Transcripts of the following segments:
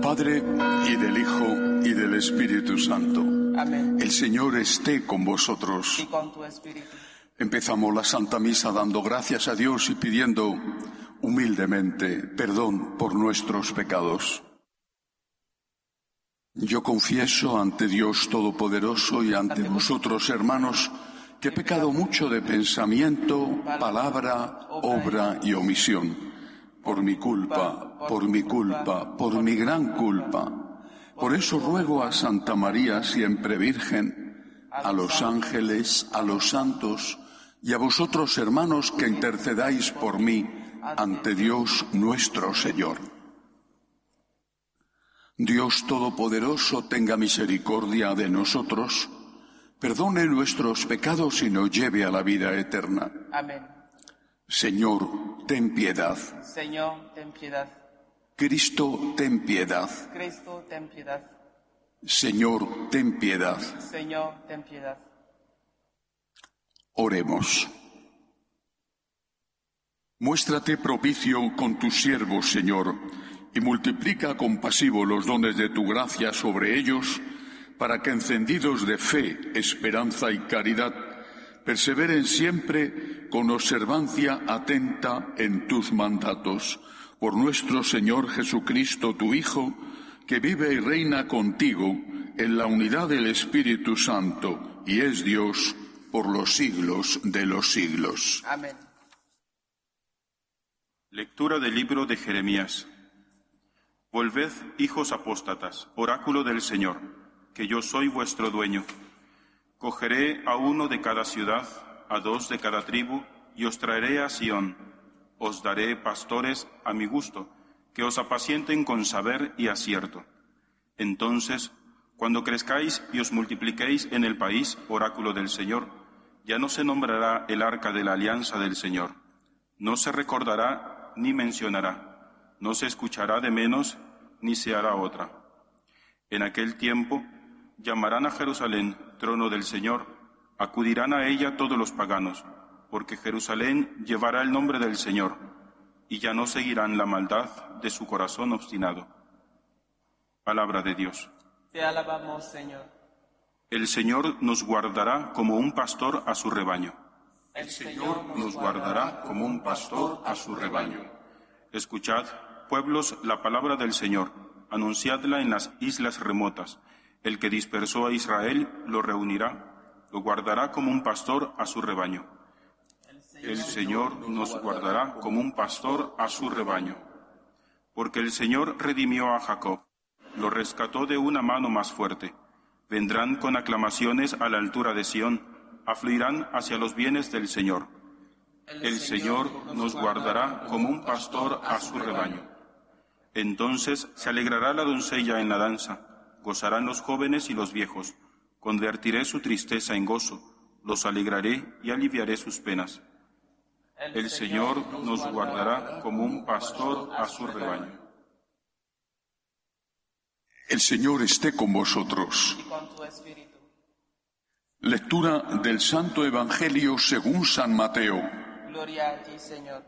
Padre, y del Hijo, y del Espíritu Santo. Amén. El Señor esté con vosotros. Y con tu espíritu. Empezamos la Santa Misa dando gracias a Dios y pidiendo humildemente perdón por nuestros pecados. Yo confieso ante Dios Todopoderoso y ante vosotros, hermanos, que he pecado mucho de pensamiento, palabra, obra y omisión. Por mi culpa, por mi gran culpa. Por eso ruego a Santa María, siempre Virgen, a los ángeles, a los santos y a vosotros, hermanos, que intercedáis por mí ante Dios nuestro Señor. Dios Todopoderoso tenga misericordia de nosotros, perdone nuestros pecados y nos lleve a la vida eterna. Amén. Señor, ten piedad. Señor, ten piedad. Cristo, ten piedad. Cristo, ten piedad. Señor, ten piedad. Señor, ten piedad. Oremos. Muéstrate propicio con tus siervos, Señor, y multiplica compasivo los dones de tu gracia sobre ellos, para que encendidos de fe, esperanza y caridad, perseveren siempre con observancia atenta en tus mandatos. Por nuestro Señor Jesucristo, tu Hijo, que vive y reina contigo en la unidad del Espíritu Santo, y es Dios por los siglos de los siglos. Amén. Lectura del libro de Jeremías. Volved, hijos apóstatas, oráculo del Señor, que yo soy vuestro dueño. Cogeré a uno de cada ciudad, a dos de cada tribu, y os traeré a Sión. Os daré pastores a mi gusto, que os apacienten con saber y acierto. Entonces, cuando crezcáis y os multipliquéis en el país, oráculo del Señor, ya no se nombrará el arca de la alianza del Señor. No se recordará ni mencionará. No se escuchará de menos, ni se hará otra. En aquel tiempo llamarán a Jerusalén trono del Señor, acudirán a ella todos los paganos, porque Jerusalén llevará el nombre del Señor, y ya no seguirán la maldad de su corazón obstinado. Palabra de Dios. Te alabamos, Señor. El Señor nos guardará como un pastor a su rebaño. El Señor nos guardará como un pastor a su rebaño. Escuchad, pueblos, la palabra del Señor, anunciadla en las islas remotas. El que dispersó a Israel lo reunirá, lo guardará como un pastor a su rebaño. El Señor nos guardará como un pastor a su rebaño. Porque el Señor redimió a Jacob, lo rescató de una mano más fuerte. Vendrán con aclamaciones a la altura de Sión, afluirán hacia los bienes del Señor. El Señor nos guardará como un pastor a su rebaño. Entonces se alegrará la doncella en la danza, gozarán los jóvenes y los viejos. Convertiré su tristeza en gozo, los alegraré y aliviaré sus penas. El Señor nos guardará como un pastor a su rebaño. El Señor esté con vosotros. Y con tu espíritu. Lectura del Santo Evangelio según San Mateo. Gloria a ti, Señor.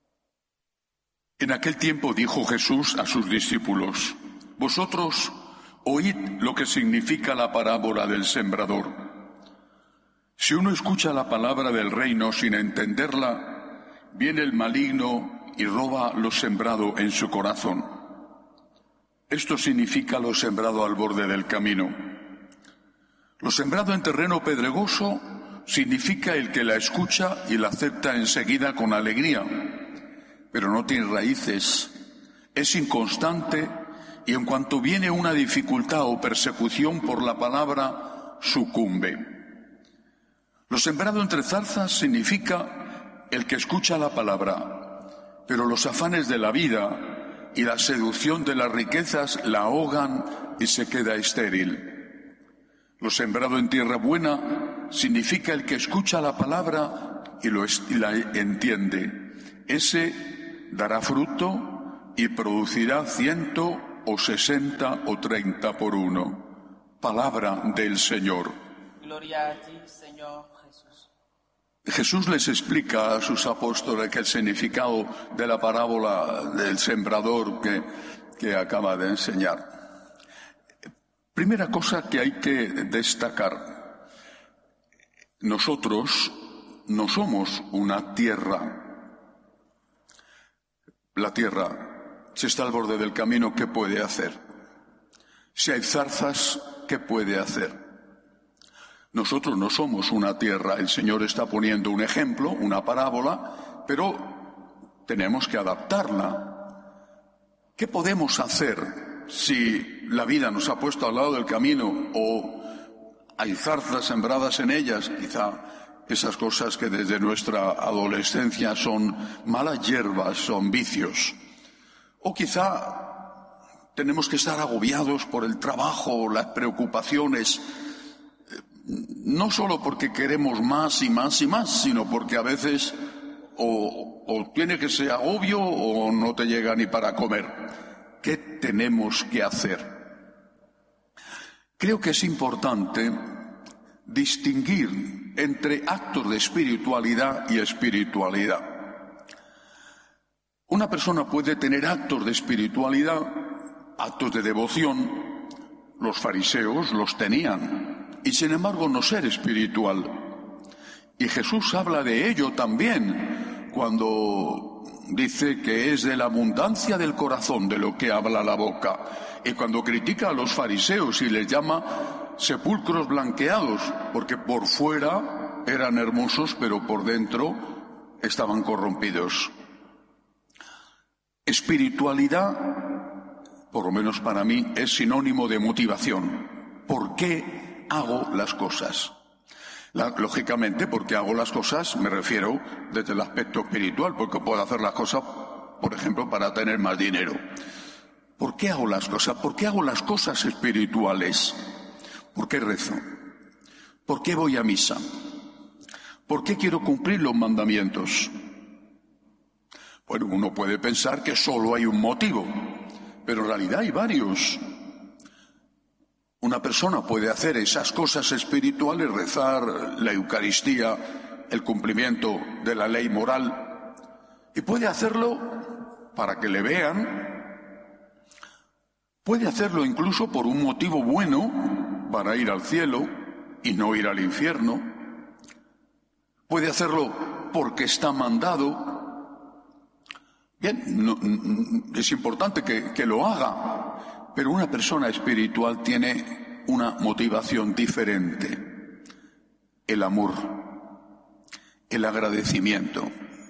En aquel tiempo dijo Jesús a sus discípulos: Vosotros oíd lo que significa la parábola del sembrador. Si uno escucha la palabra del reino sin entenderla, viene el maligno y roba lo sembrado en su corazón. Esto significa lo sembrado al borde del camino. Lo sembrado en terreno pedregoso significa el que la escucha y la acepta enseguida con alegría, pero no tiene raíces, es inconstante y en cuanto viene una dificultad o persecución por la palabra, sucumbe. Lo sembrado entre zarzas significa el que escucha la palabra, pero los afanes de la vida y la seducción de las riquezas la ahogan y se queda estéril. Lo sembrado en tierra buena significa el que escucha la palabra y la entiende. Ese dará fruto y producirá 100 o 60 o 30 por uno. Palabra del Señor. Gloria a ti, Señor Jesús. Jesús les explica a sus apóstoles que el significado de la parábola del sembrador, que que acaba de enseñar. Primera cosa que hay que destacar. Nosotros no somos una tierra. La tierra, si está al borde del camino, ¿qué puede hacer? Si hay zarzas, ¿qué puede hacer? Nosotros no somos una tierra. El Señor está poniendo un ejemplo, una parábola, pero tenemos que adaptarla. ¿Qué podemos hacer si la vida nos ha puesto al lado del camino o hay zarzas sembradas en ellas? Quizá esas cosas que desde nuestra adolescencia son malas hierbas, son vicios. O quizá tenemos que estar agobiados por el trabajo, las preocupaciones, no solo porque queremos más y más y más, sino porque a veces o tiene que ser agobio o no te llega ni para comer. ¿Qué tenemos que hacer? Creo que es importante distinguir entre actos de espiritualidad y espiritualidad. Una persona puede tener actos de espiritualidad, actos de devoción. Los fariseos los tenían, y sin embargo no ser espiritual. Y Jesús habla de ello también cuando dice que es de la abundancia del corazón de lo que habla la boca. Y cuando critica a los fariseos y les llama sepulcros blanqueados, porque por fuera eran hermosos, pero por dentro estaban corrompidos. Espiritualidad, por lo menos para mí, es sinónimo de motivación. ¿Por qué hago las cosas? Lógicamente, porque hago las cosas, me refiero desde el aspecto espiritual, porque puedo hacer las cosas, por ejemplo, para tener más dinero. ¿Por qué hago las cosas? ¿Por qué hago las cosas espirituales? ¿Por qué rezo? ¿Por qué voy a misa? ¿Por qué quiero cumplir los mandamientos? Bueno, uno puede pensar que solo hay un motivo, pero en realidad hay varios. Una persona puede hacer esas cosas espirituales, rezar, la Eucaristía, el cumplimiento de la ley moral, y puede hacerlo para que le vean, puede hacerlo incluso por un motivo bueno, para ir al cielo y no ir al infierno, puede hacerlo porque está mandado. Bien, es importante que lo haga, pero una persona espiritual tiene una motivación diferente: el amor, el agradecimiento.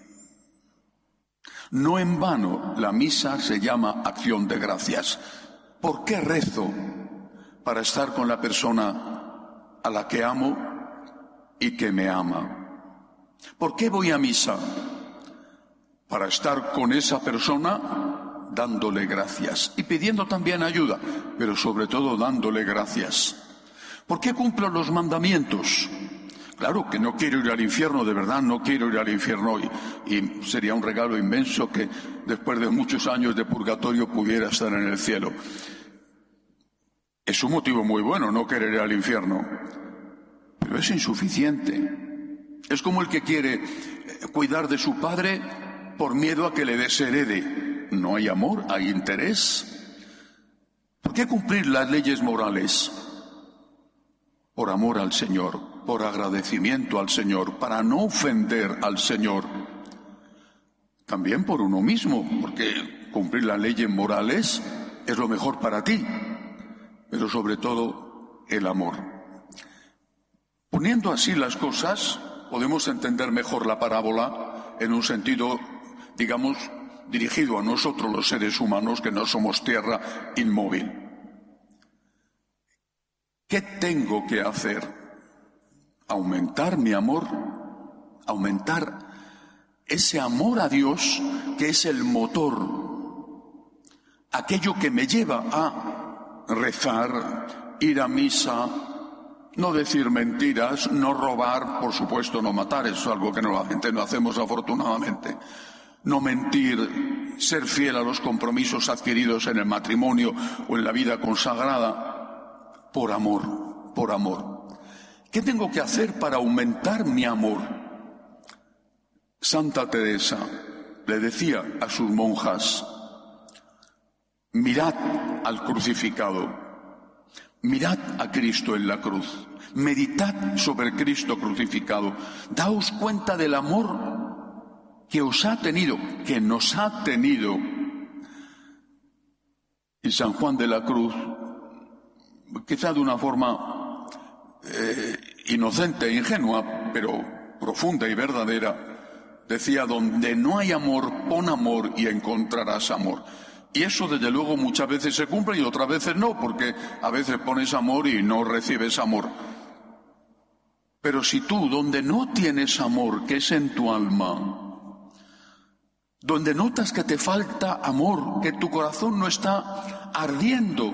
No en vano la misa se llama acción de gracias. ¿Por qué rezo? Para estar con la persona a la que amo y que me ama. ¿Por qué voy a misa? Para estar con esa persona dándole gracias y pidiendo también ayuda, pero sobre todo dándole gracias. ¿Por qué cumplo los mandamientos? Claro que no quiero ir al infierno, de verdad no quiero ir al infierno hoy, y sería un regalo inmenso que después de muchos años de purgatorio pudiera estar en el cielo. Es un motivo muy bueno no querer ir al infierno, pero es insuficiente. Es como el que quiere cuidar de su padre por miedo a que le desherede. No hay amor, hay interés. ¿Por qué cumplir las leyes morales? Por amor al Señor, por agradecimiento al Señor, para no ofender al Señor. También por uno mismo, porque cumplir las leyes morales es lo mejor para ti, pero sobre todo el amor. Poniendo así las cosas, podemos entender mejor la parábola en un sentido, digamos, dirigido a nosotros los seres humanos, que no somos tierra inmóvil. ¿Qué tengo que hacer? Aumentar mi amor, aumentar ese amor a Dios, que es el motor, aquello que me lleva a rezar, ir a misa, no decir mentiras, no robar, por supuesto no matar, eso es algo que la gente no hacemos afortunadamente. No mentir, ser fiel a los compromisos adquiridos en el matrimonio o en la vida consagrada, por amor, por amor. ¿Qué tengo que hacer para aumentar mi amor? Santa Teresa le decía a sus monjas: Mirad al crucificado, mirad a Cristo en la cruz, meditad sobre Cristo crucificado, daos cuenta del amor que os ha tenido, que nos ha tenido. Y San Juan de la Cruz, quizá de una forma inocente e ingenua, pero profunda y verdadera, decía: donde no hay amor, pon amor y encontrarás amor. Y eso desde luego muchas veces se cumple y otras veces no, porque a veces pones amor y no recibes amor. Pero si tú, donde no tienes amor, que es en tu alma, donde notas que te falta amor, que tu corazón no está ardiendo,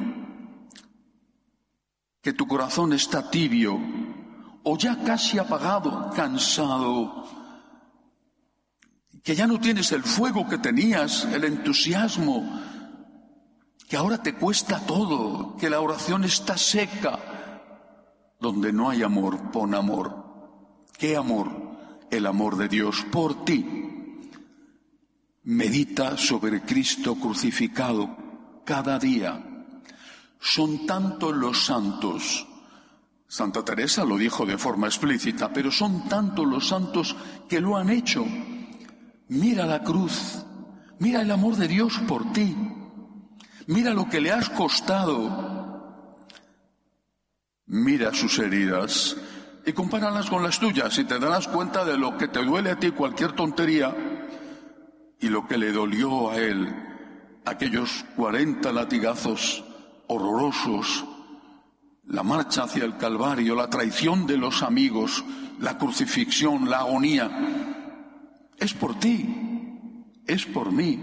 que tu corazón está tibio o ya casi apagado, cansado, que ya no tienes el fuego que tenías, el entusiasmo, que ahora te cuesta todo, que la oración está seca. Donde no hay amor, pon amor. ¿Qué amor? El amor de Dios por ti. Medita sobre Cristo crucificado cada día. Son tantos los santos. Santa Teresa lo dijo de forma explícita, pero son tantos los santos que lo han hecho. Mira la cruz, mira el amor de Dios por ti, mira lo que le has costado, mira sus heridas y compáralas con las tuyas y te darás cuenta de lo que te duele a ti cualquier tontería y lo que le dolió a él, aquellos 40 latigazos horrorosos, la marcha hacia el Calvario, la traición de los amigos, la crucifixión, la agonía. Es por ti, es por mí.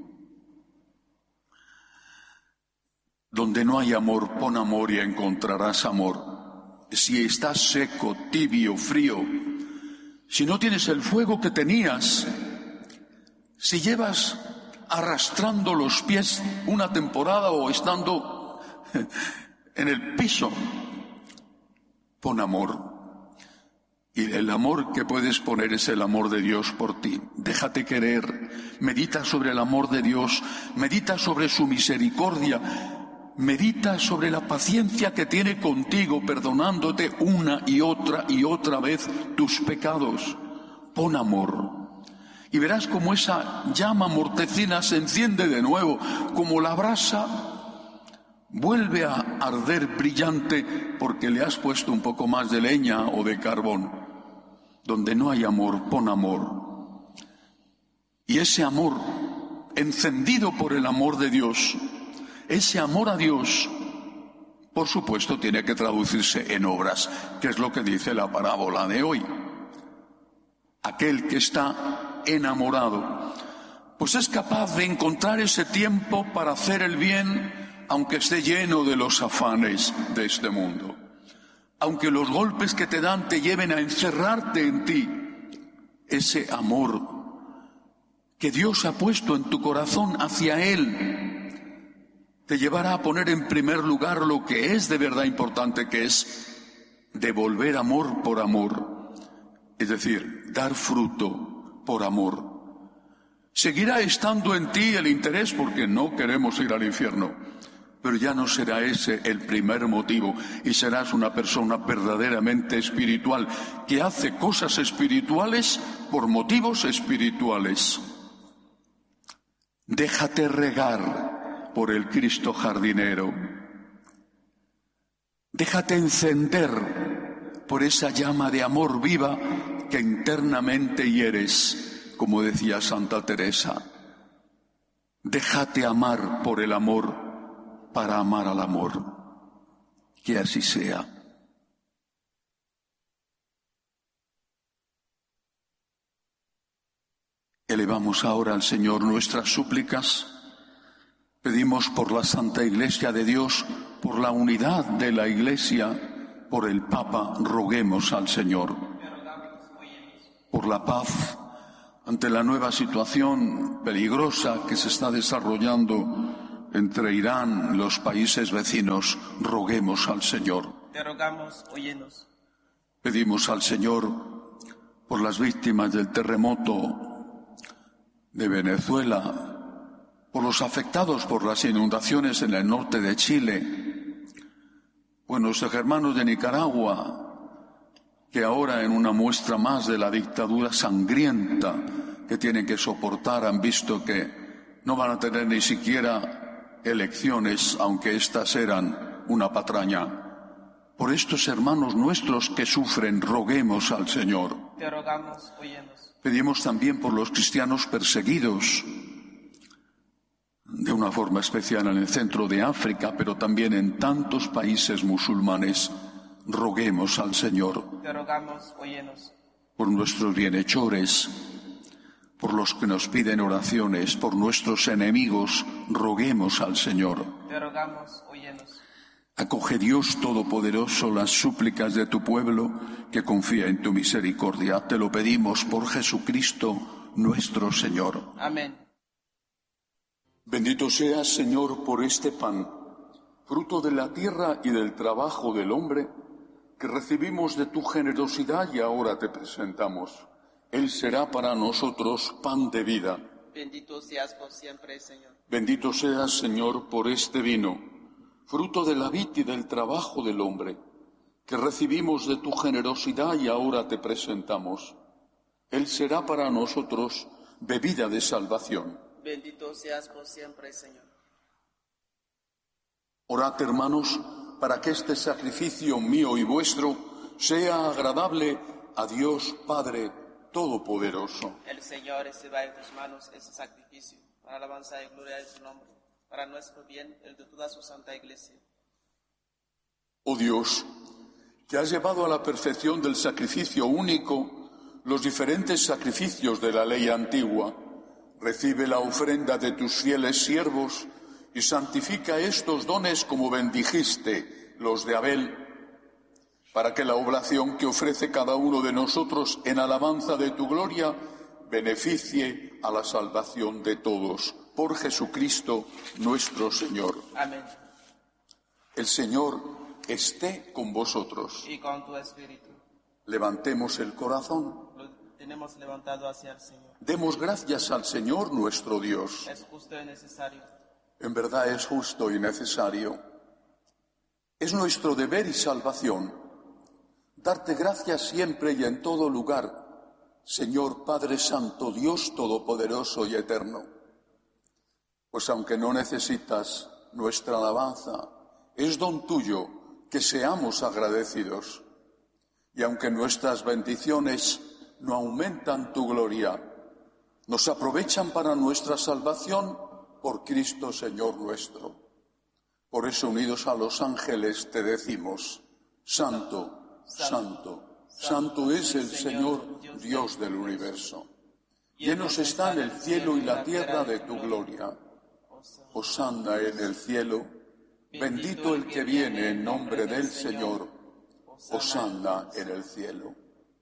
Donde no hay amor, pon amor y encontrarás amor. Si estás seco, tibio, frío, si no tienes el fuego que tenías, si llevas arrastrando los pies una temporada o estando en el piso, pon amor. Y el amor que puedes poner es el amor de Dios por ti. Déjate querer, medita sobre el amor de Dios, medita sobre su misericordia, medita sobre la paciencia que tiene contigo, perdonándote una y otra vez tus pecados. Pon amor. Y verás como esa llama mortecina se enciende de nuevo, como la brasa vuelve a arder brillante porque le has puesto un poco más de leña o de carbón. Donde no hay amor, pon amor. Y ese amor, encendido por el amor de Dios, ese amor a Dios, por supuesto, tiene que traducirse en obras, que es lo que dice la parábola de hoy. Aquel que está enamorado, pues es capaz de encontrar ese tiempo para hacer el bien, aunque esté lleno de los afanes de este mundo. Aunque los golpes que te dan te lleven a encerrarte en ti, ese amor que Dios ha puesto en tu corazón hacia Él te llevará a poner en primer lugar lo que es de verdad importante, que es devolver amor por amor, es decir, dar fruto por amor. Seguirá estando en ti el interés porque no queremos ir al infierno. Pero ya no será ese el primer motivo y serás una persona verdaderamente espiritual que hace cosas espirituales por motivos espirituales. Déjate regar por el Cristo jardinero. Déjate encender por esa llama de amor viva que internamente hieres, como decía Santa Teresa. Déjate amar por el amor para amar al amor. Que así sea. Elevamos ahora al Señor nuestras súplicas. Pedimos por la Santa Iglesia de Dios, por la unidad de la Iglesia, por el Papa, roguemos al Señor. Por la paz ante la nueva situación peligrosa que se está desarrollando entre Irán y los países vecinos, roguemos al Señor. Te rogamos, óyenos. Pedimos al Señor por las víctimas del terremoto de Venezuela, por los afectados por las inundaciones en el norte de Chile, por nuestros hermanos de Nicaragua, que ahora en una muestra más de la dictadura sangrienta que tienen que soportar han visto que no van a tener ni siquiera elecciones, aunque éstas eran una patraña. Por estos hermanos nuestros que sufren, roguemos al Señor. Te rogamos, óyenos. Pedimos también por los cristianos perseguidos, de una forma especial en el centro de África, pero también en tantos países musulmanes. Roguemos al Señor. Te rogamos, óyenos. Por nuestros bienhechores, por los que nos piden oraciones, por nuestros enemigos, roguemos al Señor. Te rogamos, óyenos. Acoge, Dios Todopoderoso, las súplicas de tu pueblo que confía en tu misericordia. Te lo pedimos por Jesucristo nuestro Señor. Amén. Bendito seas, Señor, por este pan, fruto de la tierra y del trabajo del hombre, que recibimos de tu generosidad y ahora te presentamos. Él será para nosotros pan de vida. Bendito seas por siempre, Señor. Bendito seas, Señor, por este vino, fruto de la vid y del trabajo del hombre, que recibimos de tu generosidad y ahora te presentamos. Él será para nosotros bebida de salvación. Bendito seas por siempre, Señor. Orad, hermanos, para que este sacrificio mío y vuestro sea agradable a Dios Padre Todopoderoso. El Señor reciba en tus manos ese sacrificio, para alabanza y gloria de su nombre, para nuestro bien, el de toda su santa Iglesia. Oh Dios, que has llevado a la perfección del sacrificio único los diferentes sacrificios de la ley antigua, recibe la ofrenda de tus fieles siervos y santifica estos dones como bendijiste los de Abel, para que la oblación que ofrece cada uno de nosotros en alabanza de tu gloria beneficie a la salvación de todos. Por Jesucristo nuestro Señor. Amén. El Señor esté con vosotros. Y con tu espíritu. Levantemos el corazón. Lo tenemos levantado hacia el Señor. Demos gracias al Señor nuestro Dios. Es justo y necesario. En verdad es justo y necesario. Es nuestro deber y salvación darte gracias siempre y en todo lugar, Señor Padre Santo, Dios Todopoderoso y Eterno. Pues aunque no necesitas nuestra alabanza, es don tuyo que seamos agradecidos. Y aunque nuestras bendiciones no aumentan tu gloria, nos aprovechan para nuestra salvación por Cristo Señor nuestro. Por eso, unidos a los ángeles, te decimos: Santo, Santo, Santo es el Señor, Dios del universo. Llenos están el cielo y la tierra de tu gloria. Hosana en el cielo, bendito el que viene en nombre del Señor. Hosana en el cielo.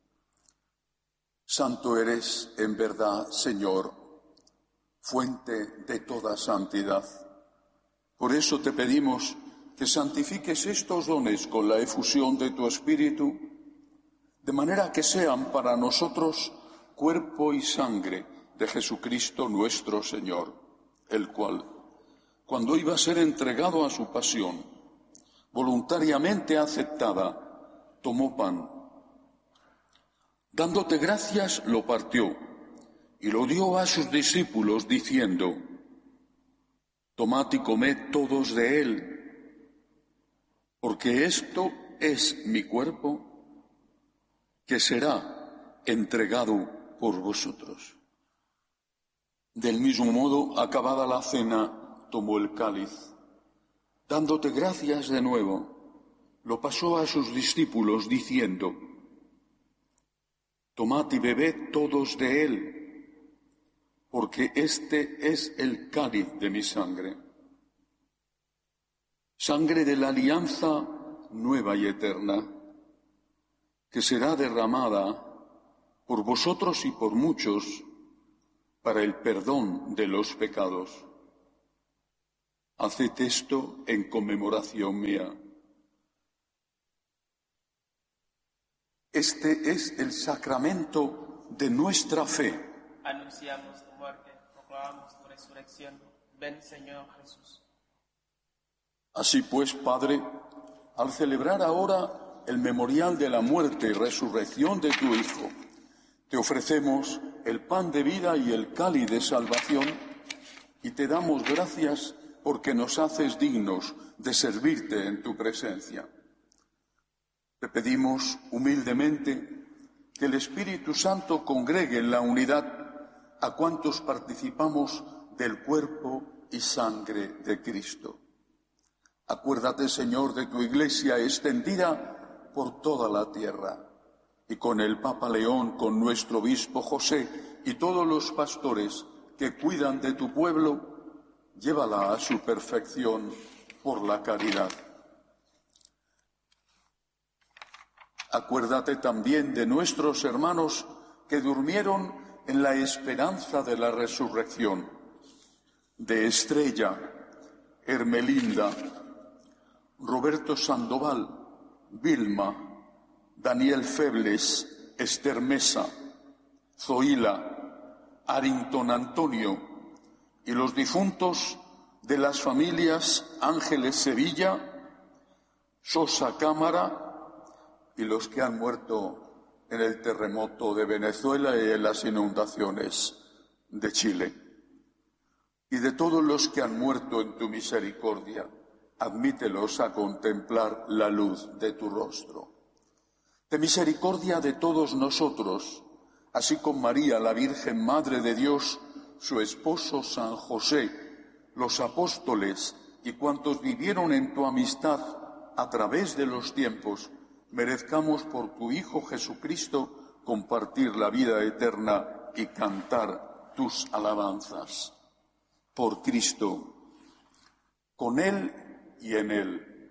Santo eres en verdad, Señor, fuente de toda santidad. Por eso te pedimos que santifiques estos dones con la efusión de tu Espíritu, de manera que sean para nosotros cuerpo y sangre de Jesucristo nuestro Señor, el cual, cuando iba a ser entregado a su pasión, voluntariamente aceptada, tomó pan. Dándote gracias, lo partió y lo dio a sus discípulos, diciendo: Tomad y comed todos de él, porque esto es mi cuerpo, que será entregado por vosotros. Del mismo modo, acabada la cena, tomó el cáliz. Dándote gracias de nuevo, lo pasó a sus discípulos, diciendo: Tomad y bebed todos de él, porque este es el cáliz de mi sangre. Sangre de la alianza nueva y eterna, que será derramada por vosotros y por muchos para el perdón de los pecados. Haced esto en conmemoración mía. Este es el sacramento de nuestra fe. Anunciamos tu muerte, proclamamos tu resurrección. Ven, Señor Jesús. Así pues, Padre, al celebrar ahora el memorial de la muerte y resurrección de tu Hijo, te ofrecemos el pan de vida y el cáliz de salvación y te damos gracias porque nos haces dignos de servirte en tu presencia. Te pedimos humildemente que el Espíritu Santo congregue en la unidad a cuantos participamos del cuerpo y sangre de Cristo. Acuérdate, Señor, de tu Iglesia extendida por toda la tierra, y con el Papa León, con nuestro obispo José y todos los pastores que cuidan de tu pueblo, llévala a su perfección por la caridad. Acuérdate también de nuestros hermanos que durmieron en la esperanza de la resurrección, de Estrella, Hermelinda, Roberto Sandoval, Vilma, Daniel Febles, Esther Mesa, Zoila, Arrington Antonio y los difuntos de las familias Ángeles Sevilla, Sosa Cámara y los que han muerto en el terremoto de Venezuela y en las inundaciones de Chile. Y de todos los que han muerto en tu misericordia, admítelos a contemplar la luz de tu rostro. De misericordia de todos nosotros, así con María, la Virgen Madre de Dios, su esposo San José, los apóstoles y cuantos vivieron en tu amistad a través de los tiempos, merezcamos por tu Hijo Jesucristo compartir la vida eterna y cantar tus alabanzas. Por Cristo, con Él y en Él.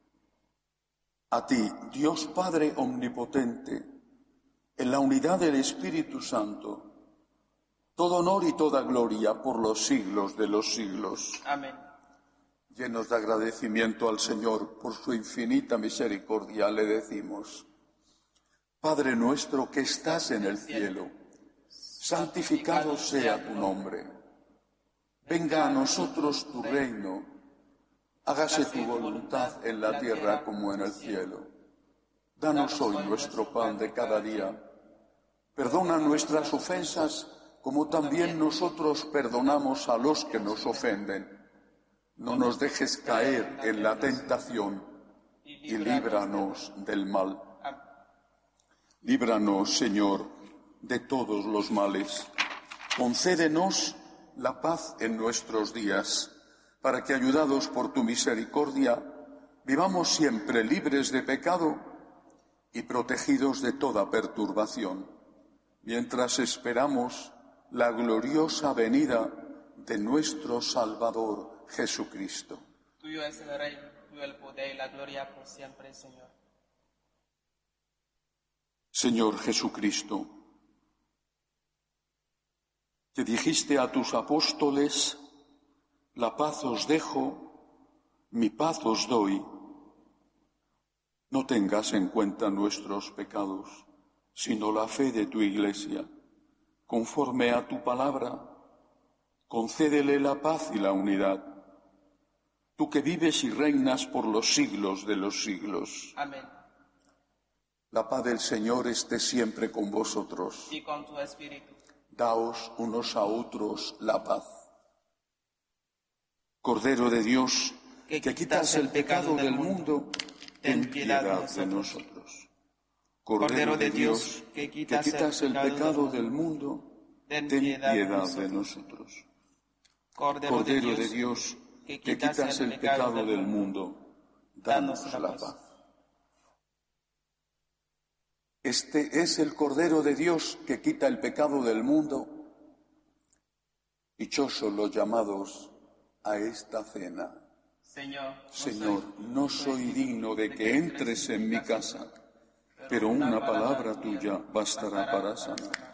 A ti, Dios Padre omnipotente, en la unidad del Espíritu Santo, todo honor y toda gloria por los siglos de los siglos. Amén. Llenos de agradecimiento al Señor por su infinita misericordia, le decimos: Padre nuestro que estás en el cielo, santificado sea tu nombre. Venga a nosotros tu reino. Hágase tu voluntad en la tierra como en el cielo. Danos hoy nuestro pan de cada día. Perdona nuestras ofensas como también nosotros perdonamos a los que nos ofenden. No nos dejes caer en la tentación y líbranos del mal. Líbranos, Señor, de todos los males. Concédenos la paz en nuestros días, para que, ayudados por tu misericordia, vivamos siempre libres de pecado y protegidos de toda perturbación, mientras esperamos la gloriosa venida de nuestro Salvador Jesucristo. Tuyo es el reino, tuyo el poder y la gloria por siempre, Señor. Señor Jesucristo, que dijiste a tus apóstoles: la paz os dejo, mi paz os doy. No tengas en cuenta nuestros pecados, sino la fe de tu Iglesia. Conforme a tu palabra, concédele la paz y la unidad. Tú que vives y reinas por los siglos de los siglos. Amén. La paz del Señor esté siempre con vosotros. Y con tu espíritu. Daos unos a otros la paz. Cordero de Dios, que quitas el pecado del mundo, ten piedad de nosotros. Cordero de Dios, que quitas el pecado del mundo, ten piedad de nosotros. Cordero de Dios, que quitas el pecado del mundo, danos la paz. Este es el Cordero de Dios que quita el pecado del mundo. Dichosos los llamados a esta cena. Señor, no soy digno de que entres en mi casa, pero una palabra tuya bastará para sanar.